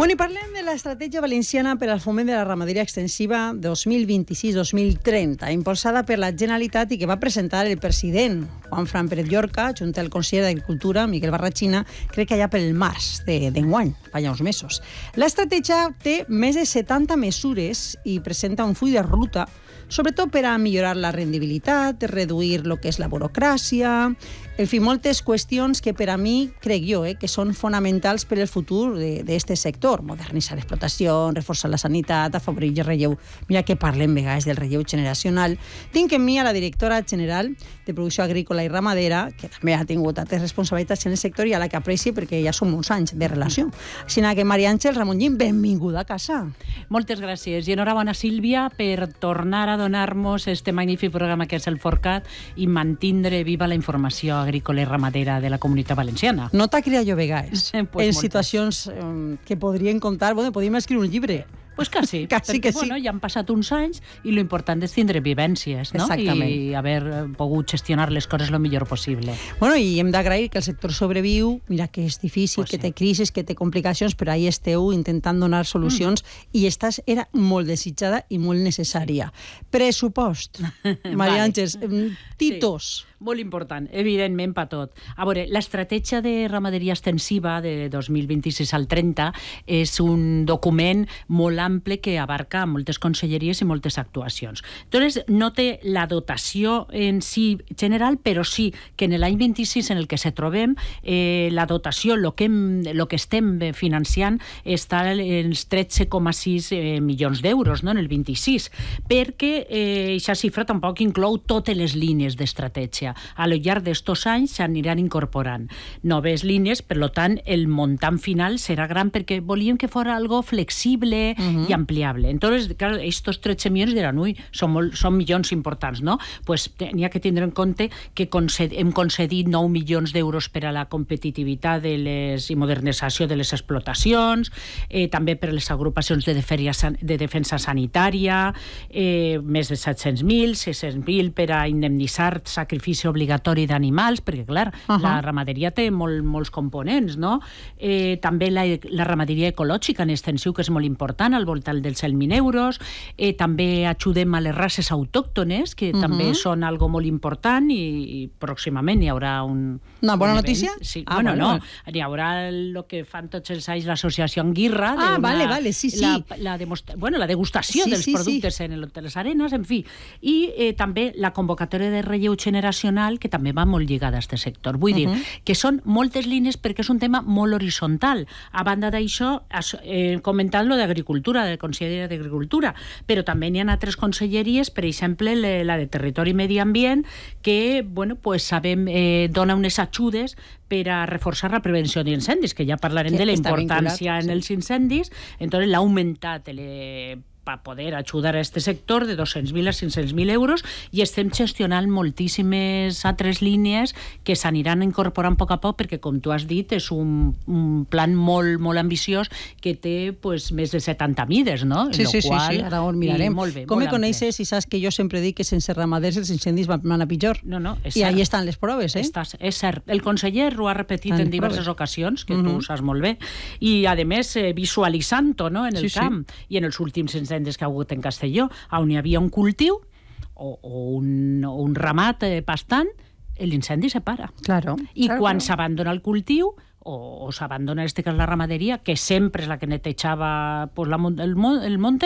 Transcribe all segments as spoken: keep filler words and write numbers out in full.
Bueno, i parlem de l'estratègia valenciana per al foment de la ramaderia extensiva dos mil vint-i-sis dos mil trenta, impulsada per la Generalitat i que va presentar el president Juan Fran Pérez Llorca, junt al conseller d'Agricultura, Miquel Barrachina, crec que allà pel març d'enguany, fa ja uns mesos. L'estratègia té més de setanta mesures i presenta un full de ruta, sobretot per a millorar la rendibilitat, reduir el que és la burocràcia, en fi, moltes qüestions que per a mi, crec jo, eh, que són fonamentals per al futur d'aquest sector. Modernitzar l'explotació, reforçar la sanitat, afavorir el relleu. Mira que parlem vegades del relleu generacional. Tinc en mi a la directora general de Producció Agrícola i Ramadera, que també ha tingut altres responsabilitats en el sector i a la que apreci perquè ja són molts anys de relació. Així que Maria Àngels Ramongín, benvinguda a casa. Moltes gràcies i enhorabona, Sílvia, per tornar a donar-nos este magnífic programa que és el Forcat i mantindre viva la informació agrícola i ramadera de la Comunitat Valenciana. No t'ha criat jo vegades, pues en moltes. Situacions eh, que podrien contar, bueno, podríem escriure un llibre. Pues quasi, quasi perquè, que sí. Bueno, ja han passat uns anys i lo important és tindre vivències, no? Exactament. I haver pogut gestionar les coses el millor possible. Bueno, i hem d'agrair que el sector sobreviu, mira que és difícil, pues que sí. té crisis, que té complicacions, però ahí esteu intentant donar solucions mm. i esta era molt desitjada i molt necessària. Pressupost, Maria Àngels, titos. Sí. Molt important, evidentment, per tot. A veure, l'estratègia de ramaderia extensiva de dos mil vint-i-sis al trenta és un document molt ample que abarca moltes conselleries i moltes actuacions. Entonces, no té la dotació en si general, però sí que en l'any vint-i-sis en el que se trobem, eh, la dotació, el que, hem, lo que estem financiant, està en tretze coma sis eh, milions d'euros, no?, en el vint-i-sis, perquè eh, aquesta xifra tampoc inclou totes les línies d'estratègia. A lo llarg d'estos anys s'aniran incorporant noves línies, per tant, el muntant final serà gran perquè volíem que fos algo flexible uh-huh. i ampliable. Entonces, claro, estos tretze milions diran, ui, són, molt, són milions importants, no? Pues n'hi ha que tindre en compte que conced, hem concedit nou milions d'euros per a la competitivitat de les, i modernització de les explotacions, eh, també per a les agrupacions de, deferia, de defensa sanitària, eh, més de set-cents mil, sis-cents mil per a indemnitzar sacrifici obligatori d'animals, perquè, clar, uh-huh. la ramaderia té molt, molts components, no? Eh, també la, la ramaderia ecològica en extensiu, que és molt important, al voltant dels cent mil euros. Eh, també ajudem a les races autòctones, que uh-huh. també són algo molt important, i, i pròximament hi haurà un... Una bona un notícia? Sí. Ah, bueno, bueno, no, hi haurà el que fan tots els anys l'associació Anguirra. Ah, una, vale, vale, sí, sí. La, la, demostra... bueno, la degustació sí, dels sí, productes sí. en el, les arenes, en fi. I eh, també la convocatòria de relleu generacional, que també va molt lligada a aquest sector. Vull uh-huh. dir que són moltes línies perquè és un tema molt horitzontal. A banda d'això, eh, comentant lo d'Agricultura, del Conseller d'Agricultura, però també n'hi ha altres conselleries, per exemple, la de Territori i Medi Ambient, que, bueno, pues sabem, eh, dona unes ajudes per a reforçar la prevenció d'incendis, que ja parlarem que de la importància en sí. els incendis. Entonces, l'ha augmentat el per poder ajudar a aquest sector de dos-cents mil a cinc-cents mil euros i estem gestionant moltíssimes altres línies que s'aniran incorporant a poc a poc perquè, com tu has dit, és un, un plan molt, molt ambiciós que té pues, més de setanta mides, no? Sí, sí, qual, sí, sí, ara ho mirarem. Molt bé, Com molt me coneixes i saps que jo sempre dic que sense ramaders els incendis van a pitjor? No, no, és I cert. ahí estan les proves, eh? Estàs, és cert. El conseller ho ha repetit Estan en diverses proves. ocasions, que uh-huh. tu saps molt bé, i, a més, eh, visualitzant-ho, no?, en el sí, camp. Sí. I en els últims incendis que ha hagut en Castelló, on hi havia un cultiu o, o, un, o un ramat eh, pastant, l'incendi se para. Claro, I claro, quan claro. s'abandona el cultiu, o, o s'abandona este que és la ramaderia, que sempre és la que netejava pues, la, el, el monte,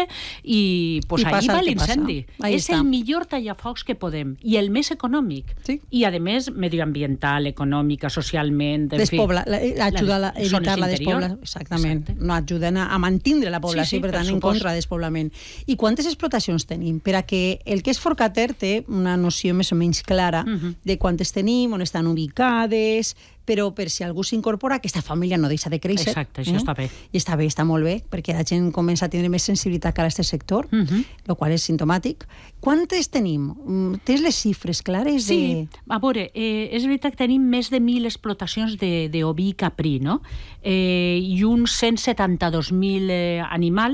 i pues, I ahí va l'incendi. És està. el millor tallafocs que podem, i el més econòmic. Sí. I, a més, medioambiental, econòmica, socialment... Despobla, la, ajuda a evitar la despoblació. Exactament. Exacte. No ajuden a, a mantenir la població, sí, sí, per tant, per en contra del despoblament. I quantes explotacions tenim? Per a que el que és Forcater té una noció més o menys clara uh-huh. de quantes tenim, on estan ubicades, però per si algú s'incorpora, aquesta família no deixa de créixer. Exacte, això eh? està bé. I està bé, està molt bé, perquè la gent comença a tenir més sensibilitat cara a aquest sector, el uh-huh. qual és simptomàtic. Quantes tenim? Tens les xifres clares? Sí, de... a veure, eh, és veritat que tenim més de mil explotacions d'oví i caprí, no? Eh, i uns cent setanta-dos mil eh, animals